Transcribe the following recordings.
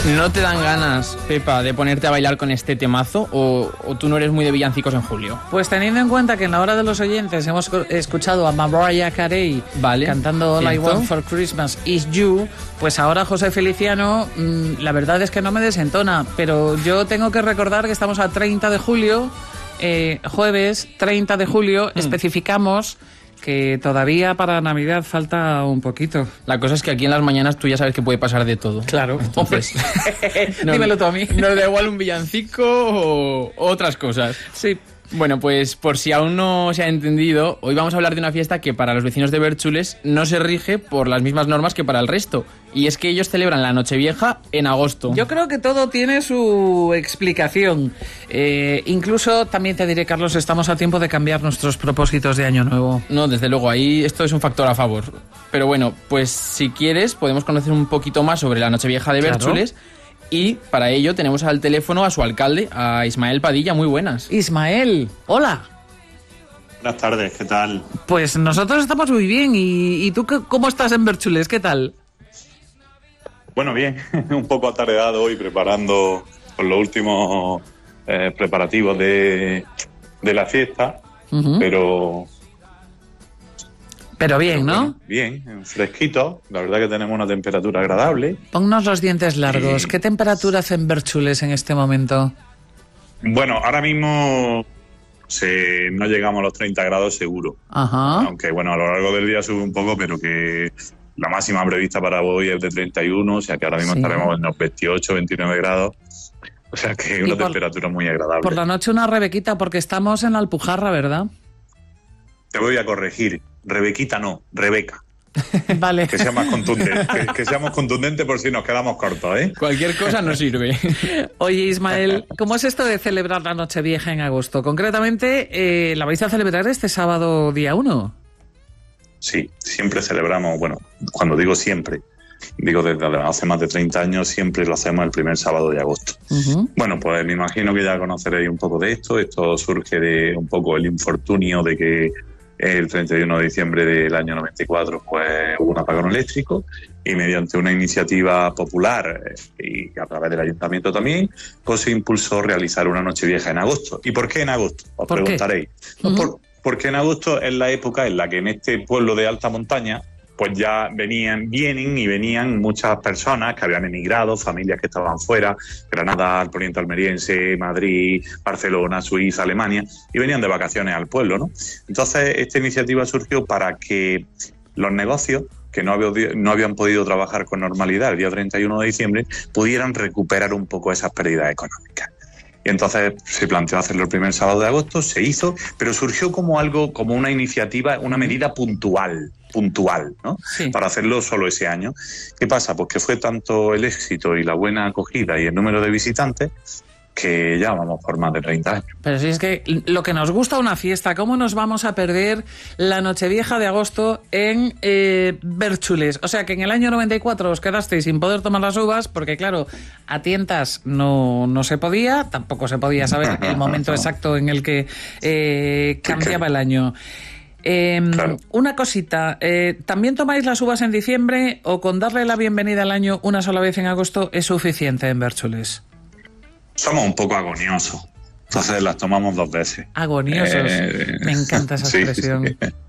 ¿No te dan ganas, Pepa, de ponerte a bailar con este temazo o tú no eres muy de villancicos en julio? Pues teniendo en cuenta que en la hora de los oyentes hemos escuchado a Mariah Carey cantando All I Want for Christmas Is You, pues ahora José Feliciano, la verdad es que no me desentona, pero yo tengo que recordar que estamos a 30 de julio, jueves 30 de julio, especificamos que todavía para Navidad falta un poquito. La cosa es que aquí en las mañanas tú ya sabes que puede pasar de todo. Claro. Entonces, dímelo tú a mí. Nos da igual un villancico o otras cosas. Sí. Bueno, pues por si aún no se ha entendido, hoy vamos a hablar de una fiesta que para los vecinos de Bércholes no se rige por las mismas normas que para el resto. Y es que ellos celebran la Nochevieja en agosto. Yo creo que todo tiene su explicación. Incluso, también te diré, Carlos, estamos a tiempo de cambiar nuestros propósitos de Año Nuevo. No, desde luego, ahí esto es un factor a favor. Pero bueno, pues si quieres podemos conocer un poquito más sobre la Nochevieja de Bércholes. Claro. Y para ello tenemos al teléfono a su alcalde, a Ismael Padilla. Muy buenas. Ismael, hola. Buenas tardes, ¿qué tal? Pues nosotros estamos muy bien. ¿Y tú cómo estás en Bércholes? ¿Qué tal? Bueno, bien. Un poco atareado hoy preparando con los últimos preparativos de la fiesta. Pero bien, ¿no? Bueno, bien, fresquito. La verdad que tenemos una temperatura agradable. Ponnos los dientes largos. ¿Qué temperatura hace en Bércholes en este momento? Bueno, ahora mismo no llegamos a los 30 grados seguro. Ajá. Aunque, bueno, a lo largo del día sube un poco, pero que la máxima prevista para hoy es de 31, o sea que ahora mismo estaremos en los 28, 29 grados. O sea que es una temperatura muy agradable. Por la noche una rebequita, porque estamos en la Alpujarra, ¿verdad? Te voy a corregir. Rebequita no, Rebeca. Vale. Que sea más contundente, que seamos contundentes por si nos quedamos cortos, ¿eh? Cualquier cosa nos sirve. Oye, Ismael, ¿cómo es esto de celebrar la Nochevieja en agosto? Concretamente, ¿la vais a celebrar este sábado día 1? Sí, siempre celebramos, bueno, cuando digo siempre, digo desde hace más de 30 años, siempre lo hacemos el primer sábado de agosto. Bueno, pues me imagino que ya conoceréis un poco de esto. Esto surge de un poco el infortunio de que el 31 de diciembre del año 94 pues, hubo un apagón eléctrico y mediante una iniciativa popular y a través del ayuntamiento también, pues se impulsó realizar una Nochevieja en agosto. ¿Y por qué en agosto? Os preguntaréis. Porque en agosto es la época en la que en este pueblo de alta montaña pues ya venían muchas personas que habían emigrado, familias que estaban fuera, Granada, el Poniente Almeriense, Madrid, Barcelona, Suiza, Alemania, y venían de vacaciones al pueblo, ¿no? Entonces, esta iniciativa surgió para que los negocios que no habían podido trabajar con normalidad el día 31 de diciembre pudieran recuperar un poco esas pérdidas económicas. Y entonces se planteó hacerlo el primer sábado de agosto, se hizo, pero surgió como una iniciativa, una medida puntual, ¿no? Sí. Para hacerlo solo ese año. ¿Qué pasa? Pues que fue tanto el éxito y la buena acogida y el número de visitantes que ya vamos por más de 30 años. Pero si es que lo que nos gusta una fiesta, ¿cómo nos vamos a perder la Nochevieja de agosto en Bércholes? O sea, que en el año 94 os quedasteis sin poder tomar las uvas, porque claro, a tientas no se podía, tampoco se podía saber el momento exacto en el que cambiaba el año. Claro. Una cosita, ¿también tomáis las uvas en diciembre o con darle la bienvenida al año una sola vez en agosto es suficiente en Bércholes? Somos un poco agoniosos, entonces las tomamos 2 veces. Agoniosos, me encanta esa expresión.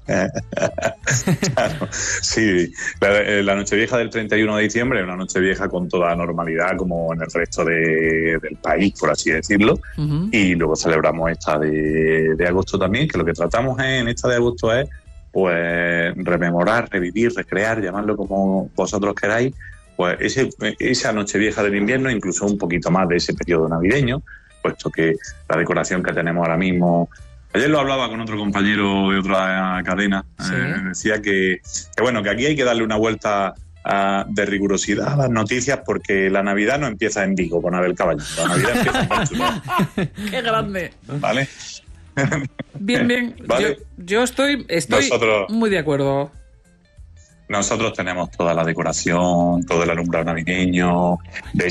Claro, sí, la Nochevieja del 31 de diciembre es una Nochevieja con toda normalidad como en el resto del país, por así decirlo, y luego celebramos esta de agosto también, que lo que tratamos en esta de agosto es pues rememorar, revivir, recrear, llamadlo como vosotros queráis, pues esa Nochevieja del invierno, incluso un poquito más de ese periodo navideño, puesto que la decoración que tenemos ahora mismo... Ayer lo hablaba con otro compañero de otra cadena, ¿sí? Decía que aquí hay que darle una vuelta de rigurosidad a las noticias, porque la Navidad no empieza en Vigo con Abel Caballero, la Navidad empieza en Bércholes. ¡Qué grande! ¿Vale? Bien. ¿Vale? Yo estoy muy de acuerdo. Nosotros tenemos toda la decoración, todo el alumbrado navideño. De